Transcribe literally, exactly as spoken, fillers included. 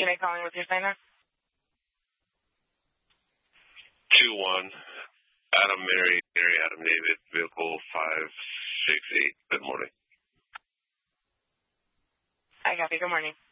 Gina calling with your sign up. two one. Adam Mary, Mary Adam David, vehicle five six eight. Good morning. I copy. Good morning.